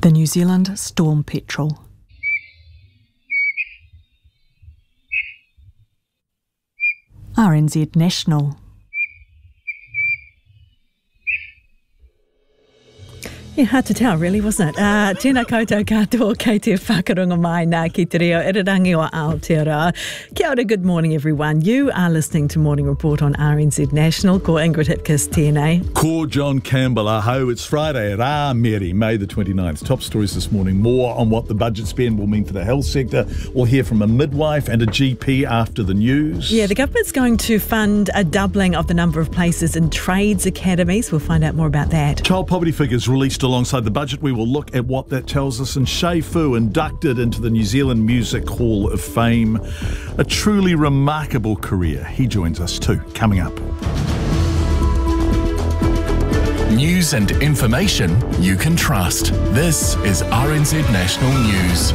The New Zealand Storm Petrel. RNZ National. Yeah, hard to tell, really, wasn't it? Tēnā koutou katoa, kei te whakarunga mai nā ki te reo irirangi o Aotearoa. Kia ora, good morning, everyone. You are listening to Morning Report on RNZ National. Ko Ingrid Hitkiss, tēnei. Ko John Campbell, aho. It's Friday, rā Mary, May the 29th. Top stories this morning. More on what the budget spend will mean for the health sector. We'll hear from a midwife and a GP after the news. Yeah, the government's going to fund a doubling of the number of places in trades academies. We'll find out more about that. Child poverty figures released alongside the budget. We will look at what that tells us. And Shay Fu inducted into the New Zealand Music Hall of Fame. A truly remarkable career. He joins us too, coming up. News and information you can trust. This is RNZ National News.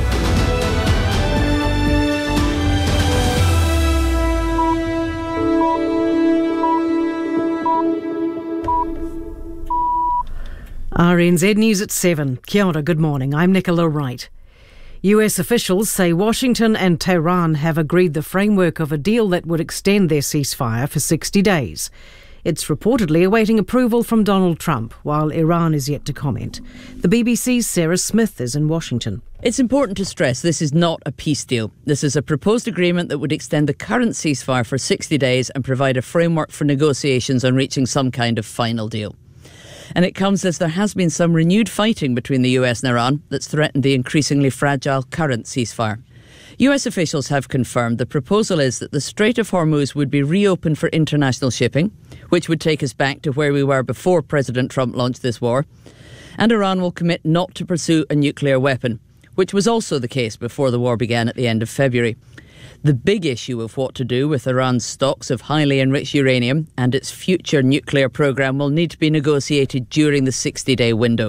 RNZ News at 7. Kia ora, good morning. I'm Nicola Wright. US officials say Washington and Tehran have agreed the framework of a deal that would extend their ceasefire for 60 days. It's reportedly awaiting approval from Donald Trump, while Iran is yet to comment. The BBC's Sarah Smith is in Washington. It's important to stress this is not a peace deal. This is a proposed agreement that would extend the current ceasefire for 60 days and provide a framework for negotiations on reaching some kind of final deal. And it comes as there has been some renewed fighting between the US and Iran that's threatened the increasingly fragile current ceasefire. US officials have confirmed the proposal is that the Strait of Hormuz would be reopened for international shipping, which would take us back to where we were before President Trump launched this war. And Iran will commit not to pursue a nuclear weapon, which was also the case before the war began at the end of February. The big issue of what to do with Iran's stocks of highly enriched uranium and its future nuclear programme will need to be negotiated during the 60-day window.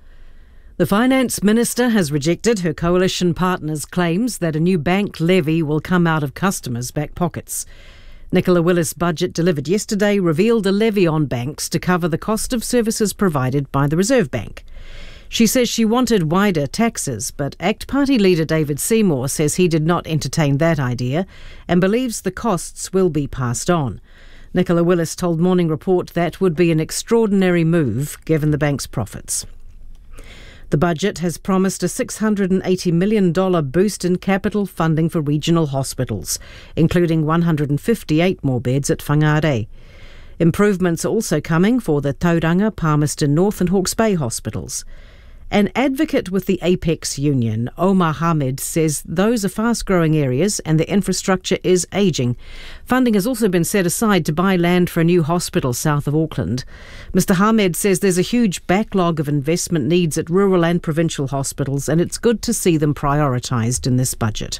The Finance Minister has rejected her coalition partner's claims that a new bank levy will come out of customers' back pockets. Nicola Willis' budget delivered yesterday revealed a levy on banks to cover the cost of services provided by the Reserve Bank. She says she wanted wider taxes, but ACT Party leader David Seymour says he did not entertain that idea and believes the costs will be passed on. Nicola Willis told Morning Report that would be an extraordinary move given the bank's profits. The budget has promised a $680 million boost in capital funding for regional hospitals, including 158 more beds at Whangarei. Improvements are also coming for the Tauranga, Palmerston North and Hawke's Bay hospitals. An advocate with the Apex Union, Omar Hamed, says those are fast-growing areas and the infrastructure is ageing. Funding has also been set aside to buy land for a new hospital south of Auckland. Mr Hamed says there's a huge backlog of investment needs at rural and provincial hospitals, and it's good to see them prioritised in this budget.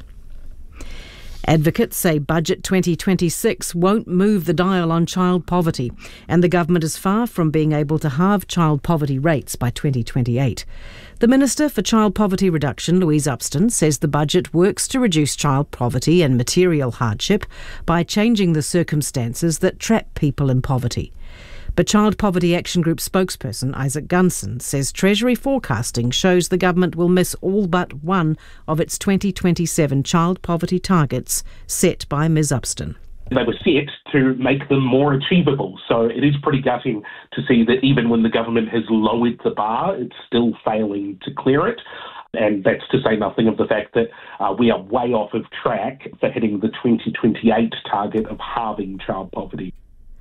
Advocates say Budget 2026 won't move the dial on child poverty, and the government is far from being able to halve child poverty rates by 2028. The Minister for Child Poverty Reduction, Louise Upston, says the budget works to reduce child poverty and material hardship by changing the circumstances that trap people in poverty. But Child Poverty Action Group spokesperson Isaac Gunson says Treasury forecasting shows the government will miss all but one of its 2027 child poverty targets set by Ms Upston. They were set to make them more achievable, so it is pretty gutting to see that even when the government has lowered the bar, it's still failing to clear it. And that's to say nothing of the fact that we are way off of track for hitting the 2028 target of halving child poverty.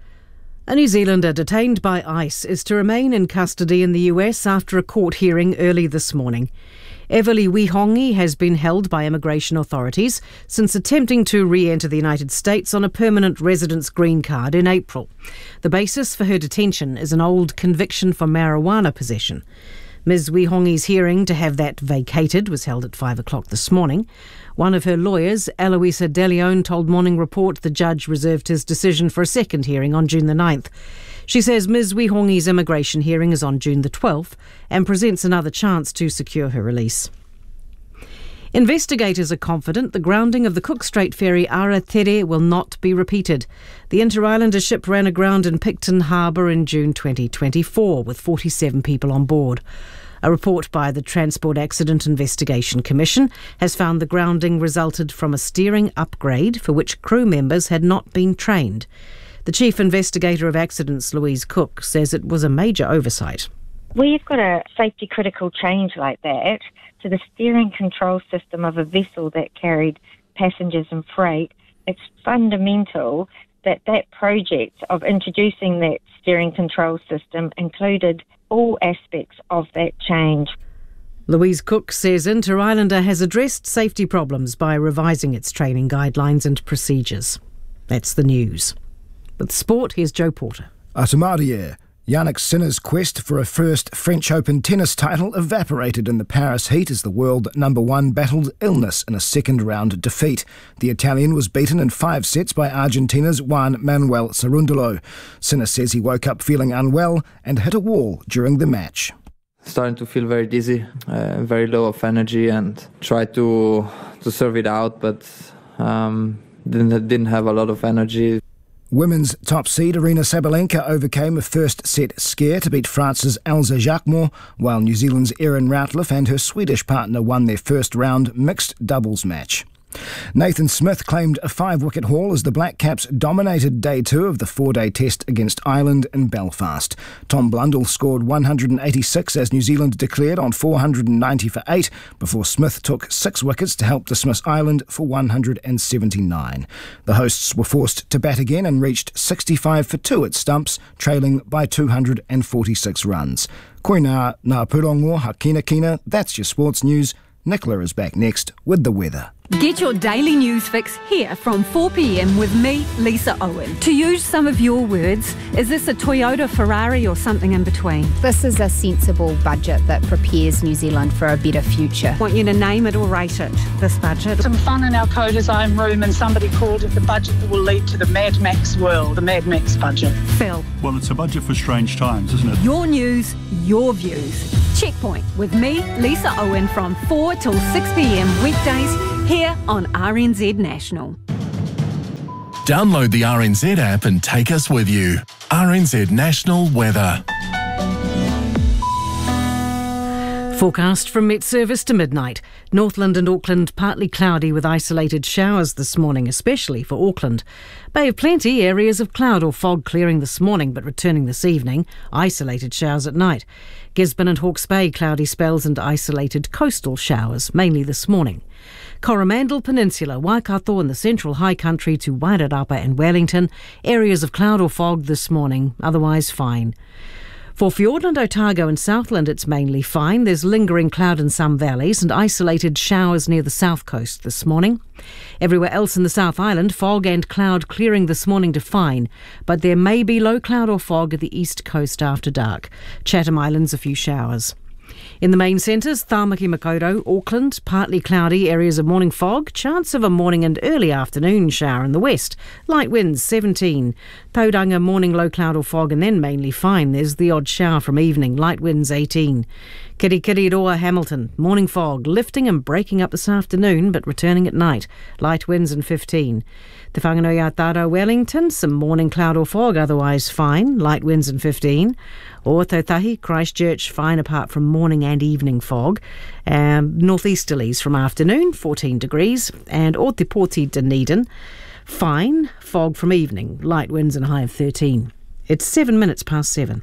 A New Zealander detained by ICE is to remain in custody in the US after a court hearing early this morning. Everly Wihongi has been held by immigration authorities since attempting to re-enter the United States on a permanent residence green card in April. The basis for her detention is an old conviction for marijuana possession. Ms Wihongi's hearing to have that vacated was held at 5 o'clock this morning. One of her lawyers, Eloisa De Leon, told Morning Report the judge reserved his decision for a second hearing on June the 9th. She says Ms Wihongi's immigration hearing is on June the 12th and presents another chance to secure her release. Investigators are confident the grounding of the Cook Strait ferry Ara Tere will not be repeated. The Inter-Islander ship ran aground in Picton Harbour in June 2024 with 47 people on board. A report by the Transport Accident Investigation Commission has found the grounding resulted from a steering upgrade for which crew members had not been trained. The Chief Investigator of Accidents, Louise Cook, says it was a major oversight. Where you've got a safety critical change like that to the steering control system of a vessel that carried passengers and freight, it's fundamental that that project of introducing that steering control system included all aspects of that change. Louise Cook says Inter Islander has addressed safety problems by revising its training guidelines and procedures. That's the news. With sport, here's Joe Porter. Atamarie. Yannick Sinner's quest for a first French Open tennis title evaporated in the Paris heat as the world number one battled illness in a second-round defeat. The Italian was beaten in 5 sets by Argentina's Juan Manuel Cerundolo. Sinner says he woke up feeling unwell and hit a wall during the match. Starting to feel very dizzy, very low of energy, and tried to serve it out, but didn't have a lot of energy. Women's top seed Aryna Sabalenka overcame a first-set scare to beat France's Elsa Jacquemot, while New Zealand's Erin Routliffe and her Swedish partner won their first-round mixed doubles match. Nathan Smith claimed a 5-wicket haul as the Black Caps dominated day 2 of the 4-day test against Ireland in Belfast. Tom Blundell scored 186 as New Zealand declared on 490 for 8 before Smith took 6 wickets to help dismiss Ireland for 179. The hosts were forced to bat again and reached 65 for 2 at stumps, trailing by 246 runs. Koina na purongo hakina kina, that's your sports news. Nicola is back next with the weather. Get your daily news fix here from 4 p.m. with me, Lisa Owen. To use some of your words, is this a Toyota, Ferrari or something in between? This is a sensible budget that prepares New Zealand for a better future. I want you to name it or rate it, this budget. Some fun in our code design room, and somebody called it the budget that will lead to the Mad Max world, the Mad Max budget. Phil. Well, it's a budget for strange times, isn't it? Your news, your views. Checkpoint with me, Lisa Owen, from 4 till 6 p.m. weekdays here on RNZ National. Download the RNZ app and take us with you. RNZ National Weather. Forecast from Met Service to midnight. Northland and Auckland partly cloudy with isolated showers this morning, especially for Auckland. Bay of Plenty, areas of cloud or fog clearing this morning but returning this evening. Isolated showers at night. Gisborne and Hawke's Bay, cloudy spells and isolated coastal showers, mainly this morning. Coromandel Peninsula, Waikato and the Central High Country to Wairarapa and Wellington, areas of cloud or fog this morning, otherwise fine. For Fiordland, Otago and Southland, it's mainly fine. There's lingering cloud in some valleys and isolated showers near the south coast this morning. Everywhere else in the South Island, fog and cloud clearing this morning to fine, but there may be low cloud or fog at the east coast after dark. Chatham Islands, a few showers. In the main centres, Tāmaki Makaurau, Auckland, partly cloudy, areas of morning fog, chance of a morning and early afternoon shower in the west. Light winds 17. Tauranga, morning low cloud or fog and then mainly fine. There's the odd shower from evening, light winds 18. Kirikiriroa, Hamilton, morning fog, lifting and breaking up this afternoon but returning at night. Light winds and 15. Te Whanganui-a-Taro, Wellington, some morning cloud or fog, otherwise fine, light winds and 15. Or Tautahi, Christchurch, fine apart from morning and evening fog. Northeasterlies from afternoon, 14 degrees. And Ōtepoti, Dunedin, fine, fog from evening, light winds and high of 13. It's 7 minutes past 7.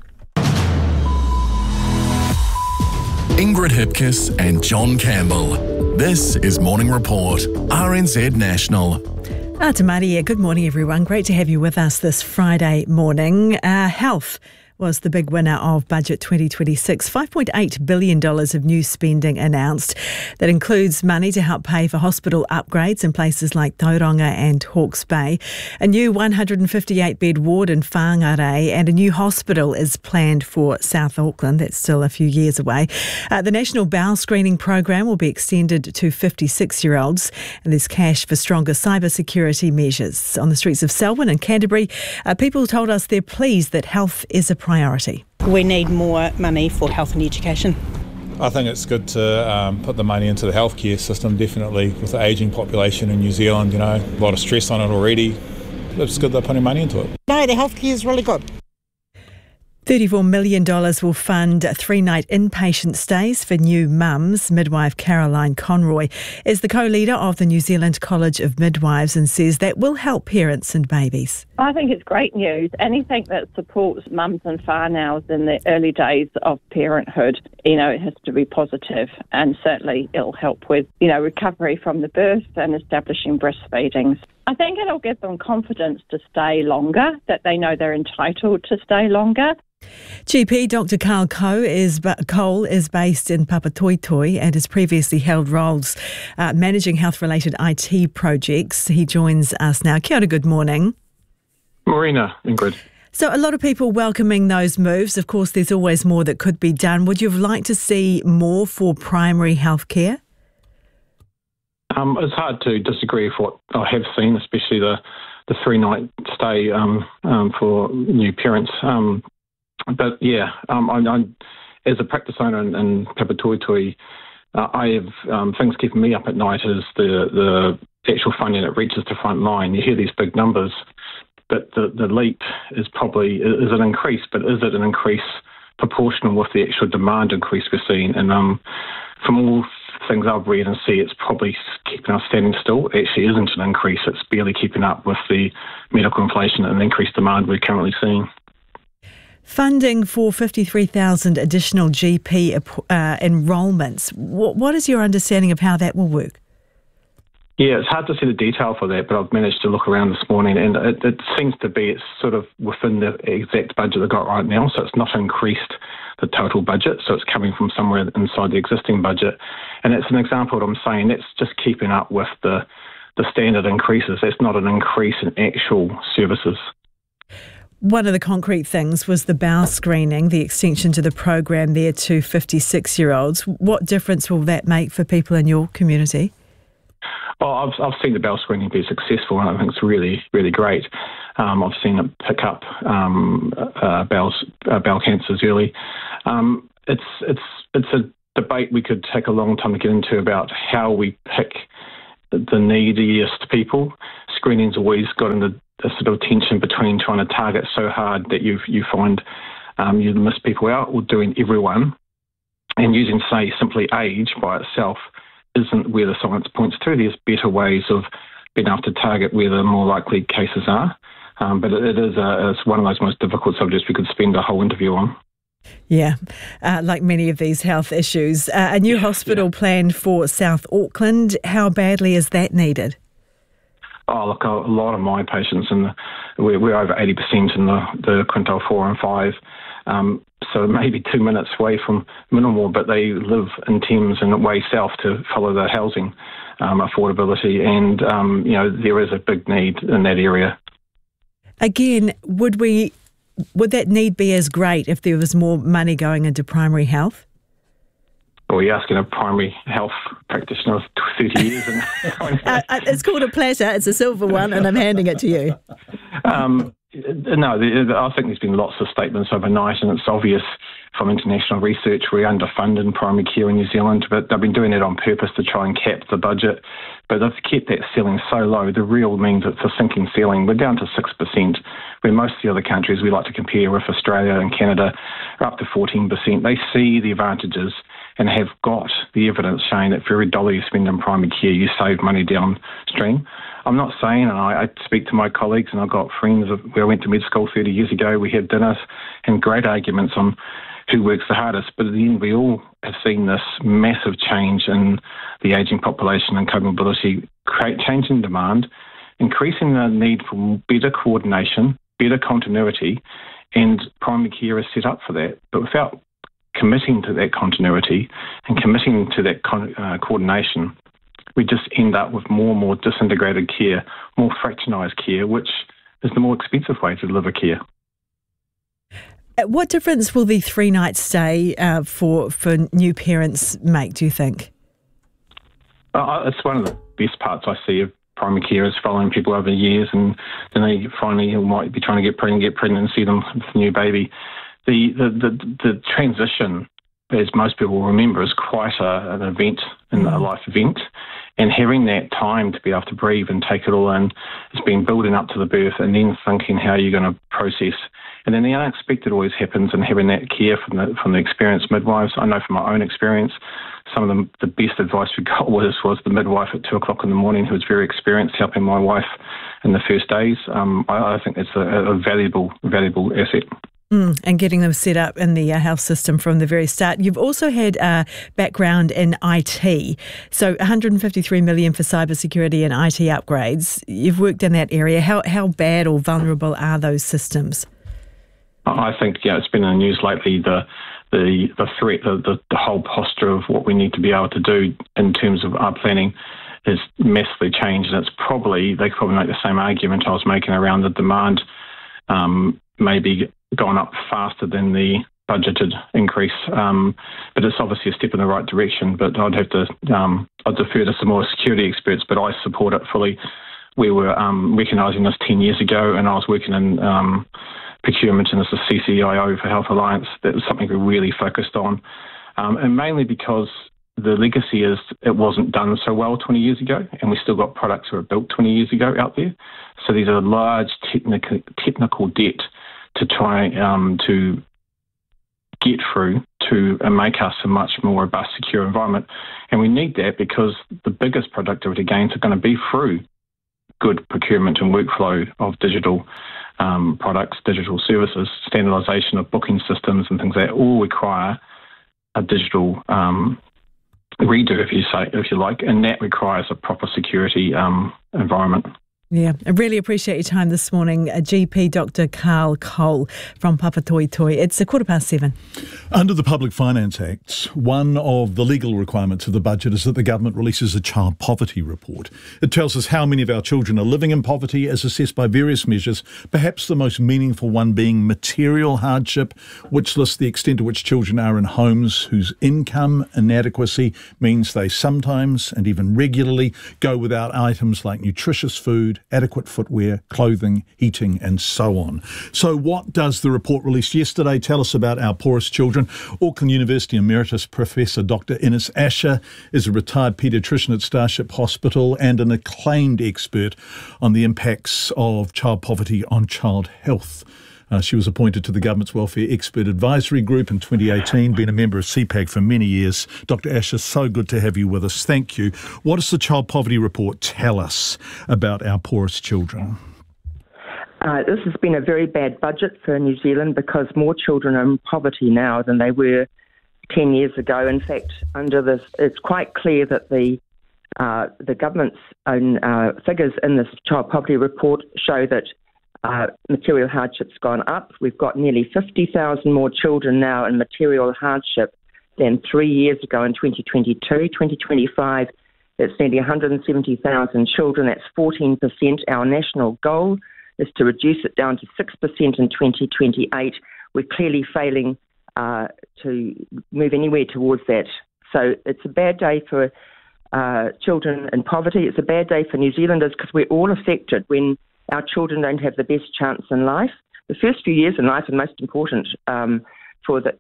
Ingrid Hipkiss and John Campbell. This is Morning Report, RNZ National. Maria, good morning everyone. Great to have you with us this Friday morning. Health was the big winner of Budget 2026. $5.8 billion of new spending announced. That includes money to help pay for hospital upgrades in places like Tauranga and Hawke's Bay. A new 158-bed ward in Whangarei and a new hospital is planned for South Auckland. That's still a few years away. The National Bowel Screening Program will be extended to 56-year-olds. And there's cash for stronger cyber security measures. On the streets of Selwyn and Canterbury, people told us they're pleased that health is a priority. We need more money for health and education. I think it's good to put the money into the healthcare system, definitely, with the ageing population in New Zealand, a lot of stress on it already. It's good they're putting money into it. No, the healthcare is really good. $34 million will fund 3-night inpatient stays for new mums. Midwife Caroline Conroy is the co-leader of the New Zealand College of Midwives and says that will help parents and babies. I think it's great news. Anything that supports mums and whānaus in the early days of parenthood, it has to be positive, and certainly it'll help with, recovery from the birth and establishing breastfeedings. I think it'll give them confidence to stay longer, that they know they're entitled to stay longer. GP Dr Carl Cole is based in Papatoetoe and has previously held roles managing health-related IT projects. He joins us now. Kia ora, good morning. Morena, Ingrid. So a lot of people welcoming those moves. Of course, there's always more that could be done. Would you have liked to see more for primary health care? It's hard to disagree with what I have seen, especially the 3-night stay for new parents. But yeah, I'm as a practice owner in Papatoetoe, I have things keeping me up at night is the actual funding that reaches the front line. You hear these big numbers, but the leap is an increase, but is it an increase proportional with the actual demand increase we're seeing? And from all things I've read and see, it's probably keeping us standing still. It actually isn't an increase. It's barely keeping up with the medical inflation and increased demand we're currently seeing. Funding for 53,000 additional GP enrolments. What is your understanding of how that will work? Yeah, it's hard to see the detail for that, but I've managed to look around this morning and it seems to be it's sort of within the exact budget they've got right now, so it's not increased the total budget, so it's coming from somewhere inside the existing budget. And it's an example of what I'm saying, that's just keeping up with the standard increases. That's not an increase in actual services. One of the concrete things was the bowel screening, the extension to the program there to 56-year-olds. What difference will that make for people in your community? Well, I've seen the bowel screening be successful, and I think it's really, really great. I've seen it pick up bowel cancers early. It's a debate we could take a long time to get into about how we pick the neediest people. Screening's always got into a sort of tension between trying to target so hard that you find you miss people out, or doing everyone, and using, say, simply age by itself isn't where the science points to. There's better ways of being able to target where the more likely cases are. But it's one of those most difficult subjects we could spend a whole interview on. Yeah, like many of these health issues. A new hospital planned for South Auckland. How badly is that needed? Oh, look, a lot of my patients, we're over 80% in the quintile 4 and 5, so maybe 2 minutes away from minimal, but they live in Thames and way south to follow the housing affordability, and there is a big need in that area. Again, would that need be as great if there was more money going into primary health? Well, you're asking a primary health practitioner of 30 years. It's called a platter. It's a silver one, and I'm handing it to you. No, I think there's been lots of statements overnight, and it's obvious from international research we're underfunded in primary care in New Zealand, but they've been doing it on purpose to try and cap the budget. But they've kept that ceiling so low, the real means it's a sinking ceiling. We're down to 6%, where most of the other countries we like to compare with, Australia and Canada, are up to 14%. They see the advantages and have got the evidence showing that for every dollar you spend in primary care, you save money downstream. I'm not saying, and I speak to my colleagues, and I've got friends where I went to med school 30 years ago, we had dinners and great arguments on who works the hardest, but at the end we all have seen this massive change in the ageing population and comorbidity, create change in demand, increasing the need for better coordination, better continuity, and primary care is set up for that. But without committing to that continuity and committing to that coordination, we just end up with more and more disintegrated care, more fractionalised care, which is the more expensive way to deliver care. What difference will the 3-night stay for new parents make, do you think? It's one of the best parts I see of primary care is following people over years, and then they finally might be trying to get pregnant and see them with a new baby. The transition, as most people remember, is quite an event, a life event. And having that time to be able to breathe and take it all in has been building up to the birth and then thinking how you're going to process. And then the unexpected always happens, and having that care from the experienced midwives. I know from my own experience, some of the best advice we got was the midwife at 2 o'clock in the morning, who was very experienced helping my wife in the first days. I think it's a valuable asset. And getting them set up in the health system from the very start. You've also had a background in IT, so $153 million for cybersecurity and IT upgrades. You've worked in that area. How bad or vulnerable are those systems? I think it's been in the news lately. The threat, the whole posture of what we need to be able to do in terms of our planning is massively changed, and they could probably make the same argument I was making around the demand maybe gone up faster than the budgeted increase, but it's obviously a step in the right direction. But I'd have to I'd defer to some more security experts, but I support it fully. We were recognising this 10 years ago, and I was working in procurement, and as a CCIO for Health Alliance. That was something we really focused on, and mainly because the legacy is it wasn't done so well 20 years ago, and we still got products that were built 20 years ago out there. So these are large technical debt to try to get through to make us a much more robust, secure environment. And we need that because the biggest productivity gains are going to be through good procurement and workflow of digital products, digital services, standardisation of booking systems and things that all require a digital redo, if you like, and that requires a proper security environment. Yeah, I really appreciate your time this morning, GP Dr. Carl Cole from Papatoetoe. It's 7:15. Under the Public Finance Act, one of the legal requirements of the budget is that the government releases a child poverty report. It tells us how many of our children are living in poverty as assessed by various measures, perhaps the most meaningful one being material hardship, which lists the extent to which children are in homes whose income inadequacy means they sometimes and even regularly go without items like nutritious food, adequate footwear, clothing, heating and so on. So what does the report released yesterday tell us about our poorest children? Auckland University Emeritus Professor Dr. Ines Asher is a retired paediatrician at Starship Hospital and an acclaimed expert on the impacts of child poverty on child health. She was appointed to the Government's Welfare Expert Advisory Group in 2018, been a member of CPAG for many years. Dr. Asher, so good to have you with us. Thank you. What does the Child Poverty Report tell us about our poorest children? This has been a very bad budget for New Zealand because more children are in poverty now than they were 10 years ago. In fact, under this, it's quite clear that the government's own figures in this Child Poverty Report show that material hardship's gone up. We've got nearly 50,000 more children now in material hardship than 3 years ago in 2022. 2025, it's nearly 170,000 children. That's 14%. Our national goal is to reduce it down to 6% in 2028. We're clearly failing to move anywhere towards that. So it's a bad day for children in poverty. It's a bad day for New Zealanders because we're all affected when our children don't have the best chance in life. The first few years in life are most important for the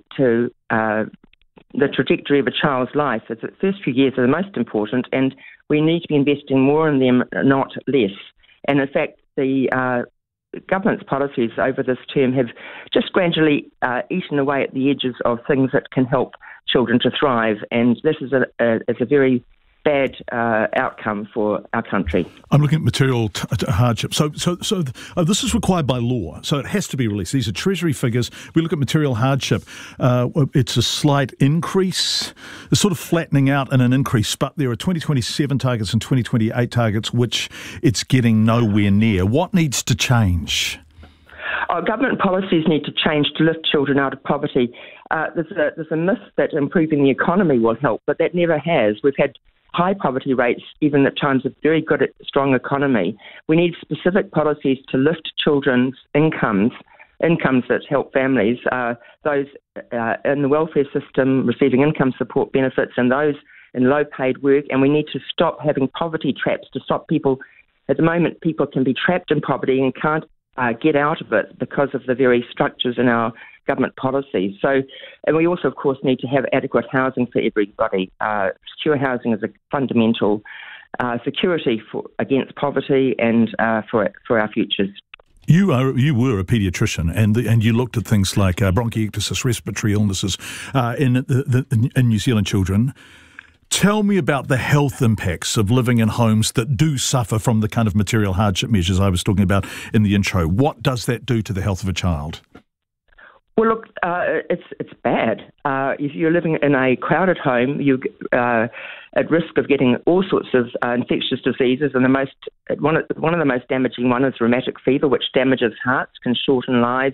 trajectory of a child's life. The first few years are the most important, and we need to be investing more in them, not less. And in fact, the government's policies over this term have just gradually eaten away at the edges of things that can help children to thrive. And this is a very bad outcome for our country. I'm looking at material hardship. So this is required by law, so it has to be released. These are Treasury figures. We look at material hardship. It's a slight increase. It's sort of flattening out in an increase, but there are 2027 targets and 2028 targets, which it's getting nowhere near. What needs to change? Government policies need to change to lift children out of poverty. There's a myth that improving the economy will help, but that never has. We've had high poverty rates, even at times of very good, strong economy. We need specific policies to lift children's incomes that help families, those in the welfare system receiving income support benefits and those in low-paid work. And we need to stop having poverty traps to stop people. At the moment, people can be trapped in poverty and can't get out of it because of the very structures in our government policies. So, and we also, of course, need to have adequate housing for everybody. Secure housing is a fundamental security against poverty and for our futures. You were a paediatrician, and you looked at things like bronchiectasis, respiratory illnesses in New Zealand children. Tell me about the health impacts of living in homes that do suffer from the kind of material hardship measures I was talking about in the intro. What does that do to the health of a child? Well, look, it's bad. If you're living in a crowded home, you're at risk of getting all sorts of infectious diseases, and one of the most damaging one is rheumatic fever, which damages hearts, can shorten lives,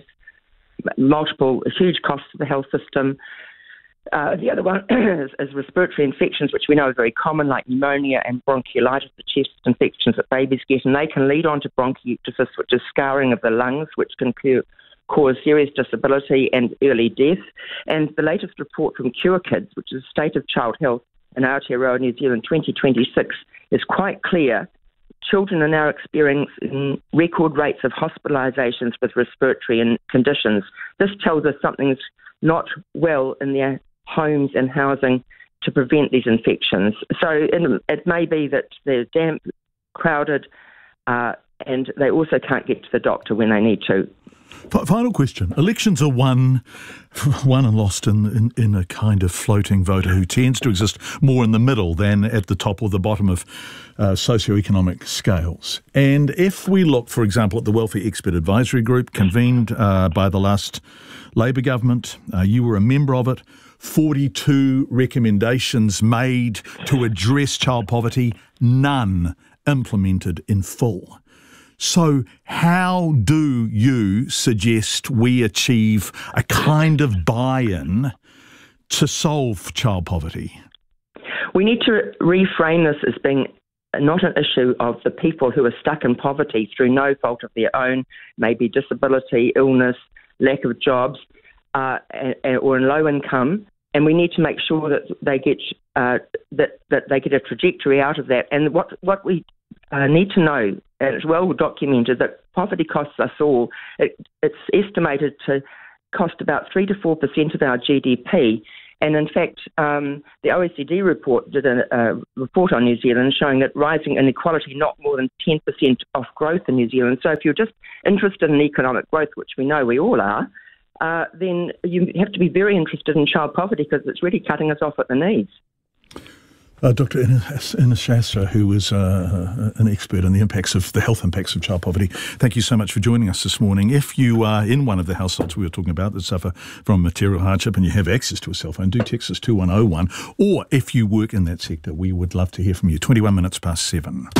huge costs to the health system. The other one is respiratory infections, which we know are very common, like pneumonia and bronchiolitis, the chest infections that babies get, and they can lead on to bronchiectasis, which is scarring of the lungs, which can cause serious disability and early death. And the latest report from Cure Kids, which is State of Child Health in Aotearoa, New Zealand 2026, is quite clear. Children are now experiencing record rates of hospitalisations with respiratory conditions. This tells us something's not well in their homes and housing to prevent these infections. So it may be that they're damp, crowded, and they also can't get to the doctor when they need to. Final question. Elections are won and lost in a kind of floating voter who tends to exist more in the middle than at the top or the bottom of socioeconomic scales. And if we look, for example, at the Welfare Expert Advisory Group convened by the last Labour government, you were a member of it, 42 recommendations made to address child poverty, none implemented in full. So how do you suggest we achieve a kind of buy-in to solve child poverty? We need to reframe this as being not an issue of the people who are stuck in poverty through no fault of their own, maybe disability, illness, lack of jobs, or in low income, and we need to make sure that they get that they get a trajectory out of that. And what we need to know, and it's well documented, that poverty costs us all. It's estimated to cost about 3 to 4% of our GDP. And in fact, the OECD report did a report on New Zealand showing that rising inequality knocked more than 10% off growth in New Zealand. So if you're just interested in economic growth, which we know we all are, then you have to be very interested in child poverty because it's really cutting us off at the knees. Dr. Ines Shastra, who is an expert in the health impacts of child poverty, thank you so much for joining us this morning. If you are in one of the households we were talking about that suffer from material hardship and you have access to a cell phone, do text us 2101, or if you work in that sector, we would love to hear from you. 21 minutes past 7.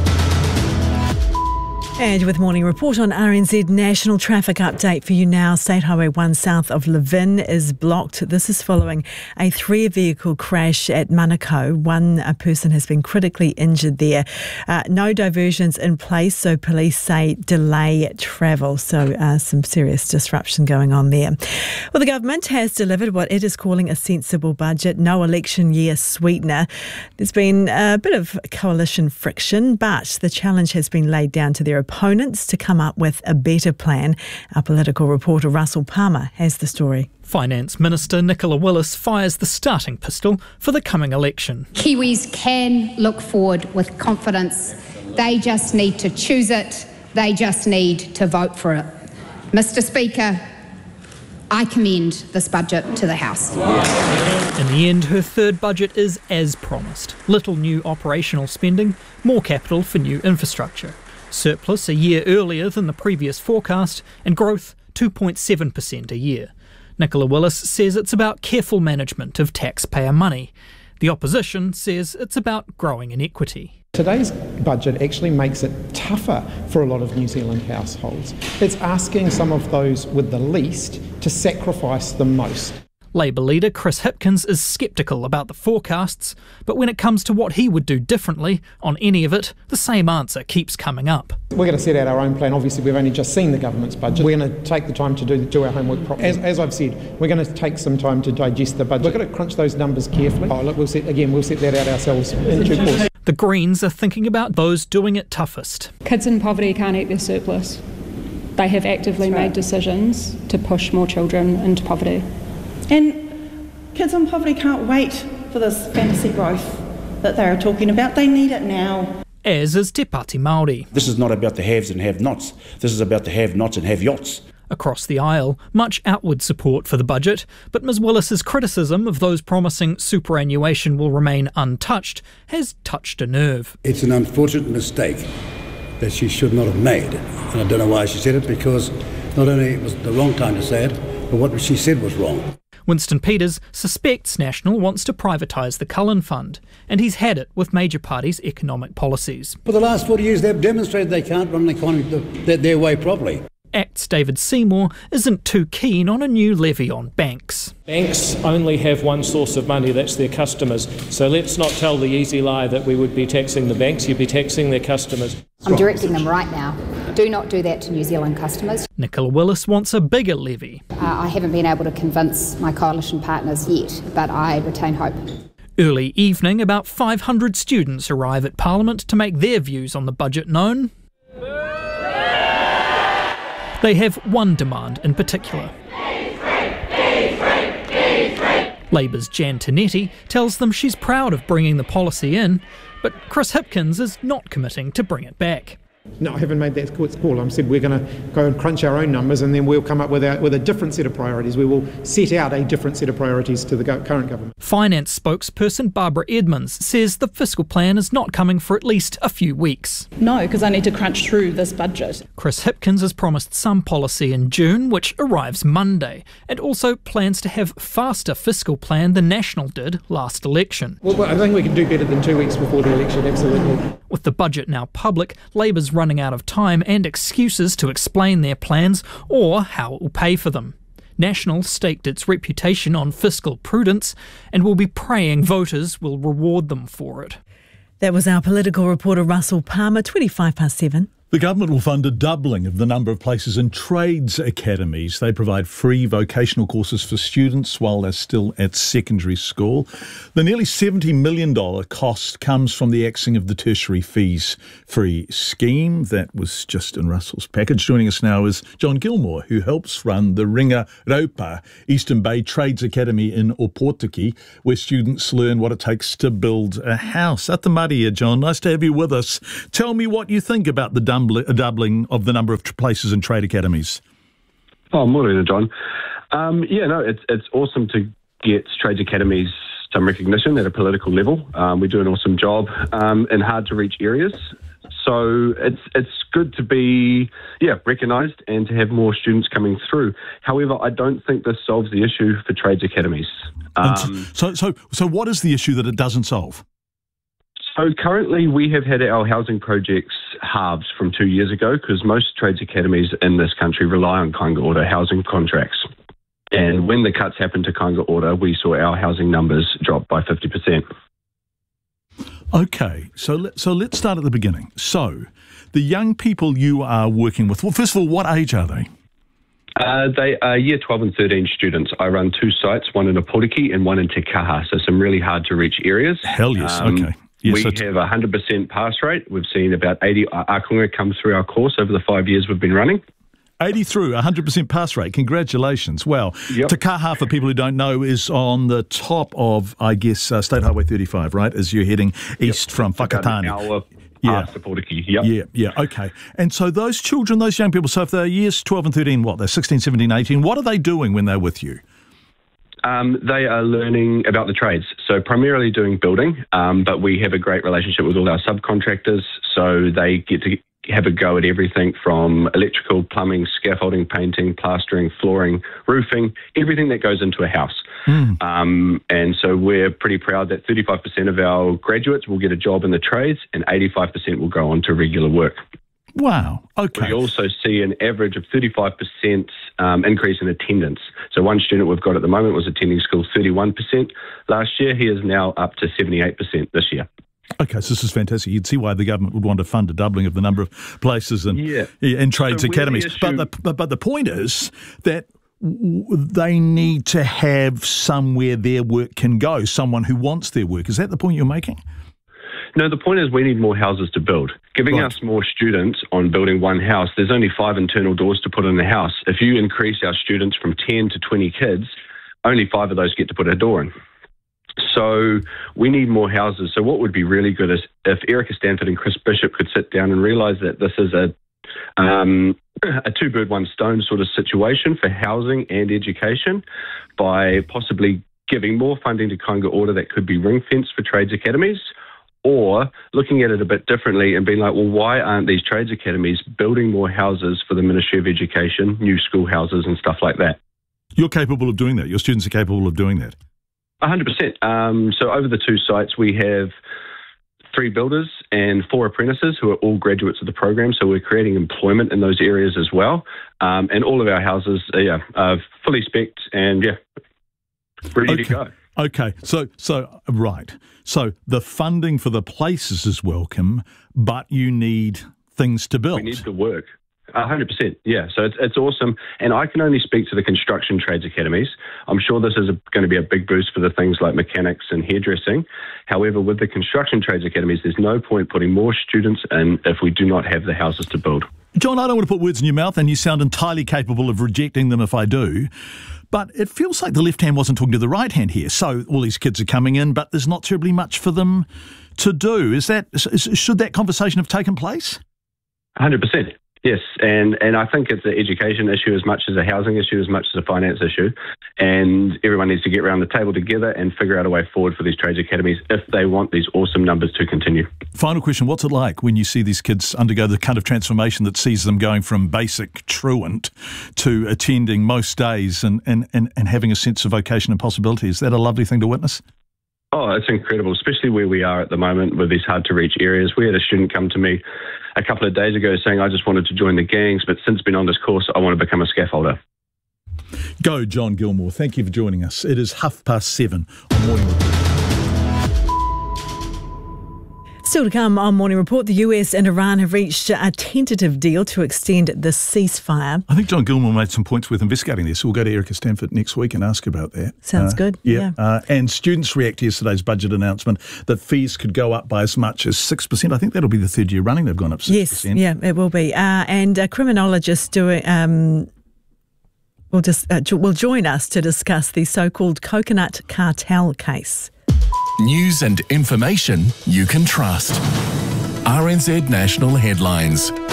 And with Morning Report on RNZ, national traffic update for you now. State Highway 1 south of Levin is blocked. This is following a 3-vehicle crash at Manukau. One person has been critically injured there. No diversions in place, so police say delay travel. So some serious disruption going on there. Well, the government has delivered what it is calling a sensible budget, no election year sweetener. There's been a bit of coalition friction, but the challenge has been laid down to their opponents to come up with a better plan. Our political reporter Russell Palmer has the story. Finance Minister Nicola Willis fires the starting pistol for the coming election. Kiwis can look forward with confidence. They just need to choose it. They just need to vote for it. Mr. Speaker, I commend this budget to the House. In the end, her third budget is as promised. Little new operational spending, more capital for new infrastructure. Surplus a year earlier than the previous forecast, and growth 2.7% a year. Nicola Willis says it's about careful management of taxpayer money. The opposition says it's about growing inequity. Today's budget actually makes it tougher for a lot of New Zealand households. It's asking some of those with the least to sacrifice the most. Labour leader Chris Hipkins is sceptical about the forecasts, but when it comes to what he would do differently on any of it, the same answer keeps coming up. We're going to set out our own plan. Obviously, we've only just seen the government's budget. We're going to take the time to do our homework properly. As I've said, we're going to take some time to digest the budget. We're going to crunch those numbers carefully. We'll set that out ourselves in due course. The Greens are thinking about those doing it toughest. Kids in poverty can't eat their surplus. They have actively made decisions to push more children into poverty. And kids in poverty can't wait for this fantasy growth that they are talking about. They need it now. As is Te Pāti Māori. This is not about the haves and have-nots. This is about the have-nots and have-yachts. Across the aisle, much outward support for the budget, but Ms Willis's criticism of those promising superannuation will remain untouched has touched a nerve. It's an unfortunate mistake that she should not have made. And I don't know why she said it, because not only it was the wrong time to say it, but what she said was wrong. Winston Peters suspects National wants to privatise the Cullen Fund, and he's had it with major parties' economic policies. For the last 40 years, they've demonstrated they can't run an economy their way properly. ACT's David Seymour isn't too keen on a new levy on banks. Banks only have one source of money, that's their customers. So let's not tell the easy lie that we would be taxing the banks, you'd be taxing their customers. I'm directing them right now. Do not do that to New Zealand customers. Nicola Willis wants a bigger levy. I haven't been able to convince my coalition partners yet, but I retain hope. Early evening, about 500 students arrive at Parliament to make their views on the budget known. They have one demand in particular. Labour's Jan Tinetti tells them she's proud of bringing the policy in, but Chris Hipkins is not committing to bring it back. No, I haven't made that call. I said we're going to go and crunch our own numbers, and then we'll come up with a different set of priorities. We will set out a different set of priorities to the current government. Finance spokesperson Barbara Edmonds says the fiscal plan is not coming for at least a few weeks. No, because I need to crunch through this budget. Chris Hipkins has promised some policy in June, which arrives Monday, and also plans to have faster fiscal plan than National did last election. Well, I think we can do better than 2 weeks before the election, absolutely. With the budget now public, Labour's running out of time and excuses to explain their plans or how it will pay for them. National staked its reputation on fiscal prudence and will be praying voters will reward them for it. That was our political reporter Russell Palmer, 7:25. The government will fund a doubling of the number of places in trades academies. They provide free vocational courses for students while they're still at secondary school. The nearly $70 million cost comes from the axing of the tertiary fees-free scheme. That was just in Russell's package. Joining us now is John Gilmore, who helps run the Ringa Raupa Eastern Bay Trades Academy in Opotiki, where students learn what it takes to build a house. Ata Maria, John, nice to have you with us. Tell me what you think about the doubling of the number of places in trade academies. Oh, morning, John. It's awesome to get trades academies some recognition at a political level. We do an awesome job in hard-to-reach areas. So it's good to be recognised and to have more students coming through. However, I don't think this solves the issue for trades academies. So what is the issue that it doesn't solve? So currently we have had our housing projects halved from 2 years ago because most trades academies in this country rely on Kāinga Ora housing contracts. And when the cuts happened to Kāinga Ora, we saw our housing numbers drop by 50%. Okay, so let's start at the beginning. So the young people you are working with, well, first of all, what age are they? They are year 12 and 13 students. I run two sites, one in Opotiki and one in Te Kaha, so some really hard-to-reach areas. Hell yes, okay. Yes, we have a 100% pass rate. We've seen about 80 ākonga come through our course over the 5 years we've been running. 80 through, 100% pass rate. Congratulations. Well, yep. Te Kaha, for people who don't know, is on the top of, I guess, State Highway 35, right, as you're heading east from Whakatane. Past Opotiki, Yeah, okay. And so those children, those young people, so if they're years 12 and 13, they're 16, 17, 18, what are they doing when they're with you? They are learning about the trades, so primarily doing building, but we have a great relationship with all our subcontractors, so they get to have a go at everything from electrical, plumbing, scaffolding, painting, plastering, flooring, roofing, everything that goes into a house. And so we're pretty proud that 35% of our graduates will get a job in the trades and 85% will go on to regular work. Wow, okay. We also see an average of 35% increase in attendance. So one student we've got at the moment was attending school 31% last year. He is now up to 78% this year. Okay, so this is fantastic. You'd see why the government would want to fund a doubling of the number of places and trades academies. But the point is that they need to have somewhere their work can go, someone who wants their work. Is that the point you're making? No, the point is we need more houses to build. Giving us more students on building one house, there's only 5 internal doors to put in the house. If you increase our students from 10 to 20 kids, only 5 of those get to put a door in. So we need more houses. So what would be really good is if Erica Stanford and Chris Bishop could sit down and realise that this is a two-bird, one-stone sort of situation for housing and education by possibly giving more funding to Kāinga Ora that could be ring-fenced for trades academies, or looking at it a bit differently and being like, well, why aren't these trades academies building more houses for the Ministry of Education, new schoolhouses and stuff like that? You're capable of doing that. Your students are capable of doing that. 100%. So over the 2 sites, we have 3 builders and 4 apprentices who are all graduates of the program. So we're creating employment in those areas as well. And all of our houses are fully spec'd and, ready to go. Okay, so right. So the funding for the places is welcome, but you need things to build. We need the work. 100%, yeah. So it's awesome. And I can only speak to the construction trades academies. I'm sure this is going to be a big boost for the things like mechanics and hairdressing. However, with the construction trades academies, there's no point putting more students in if we do not have the houses to build. John, I don't want to put words in your mouth, and you sound entirely capable of rejecting them if I do. But it feels like the left hand wasn't talking to the right hand here. So all these kids are coming in, but there's not terribly much for them to do. Should that conversation have taken place? 100%. Yes, and I think it's an education issue as much as a housing issue, as much as a finance issue. And everyone needs to get around the table together and figure out a way forward for these trades academies if they want these awesome numbers to continue. Final question, what's it like when you see these kids undergo the kind of transformation that sees them going from basic truant to attending most days and having a sense of vocation and possibility? Is that a lovely thing to witness? Oh, it's incredible, especially where we are at the moment with these hard-to-reach areas. We had a student come to me a couple of days ago saying, I just wanted to join the gangs, but since being on this course, I want to become a scaffolder. Go, John Gilmore. Thank you for joining us. It is 7:30 on Morning Report. Still to come on Morning Report, the US and Iran have reached a tentative deal to extend the ceasefire. I think John Gilmore made some points worth investigating this. We'll go to Erica Stanford next week and ask about that. Sounds good. Yeah. And students react to yesterday's budget announcement that fees could go up by as much as 6%. I think that'll be the 3rd year running they've gone up 6%. Yes, yeah, it will be. And a criminologist will join us to discuss the so-called coconut cartel case. News and information you can trust. RNZ National Headlines.